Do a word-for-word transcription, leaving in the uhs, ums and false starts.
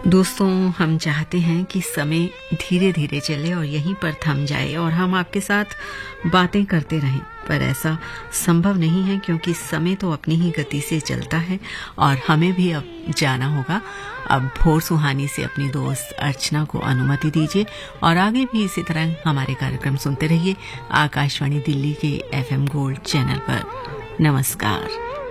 दोस्तों, हम चाहते हैं कि समय धीरे धीरे चले और यहीं पर थम जाए और हम आपके साथ बातें करते रहें, पर ऐसा संभव नहीं है क्योंकि समय तो अपनी ही गति से चलता है और हमें भी अब जाना होगा। अब भोर सुहानी से अपनी दोस्त अर्चना को अनुमति दीजिए और आगे भी इसी तरह हमारे कार्यक्रम सुनते रहिए आकाशवाणी दिल्ली के एफ एम गोल्ड चैनल पर। नमस्कार।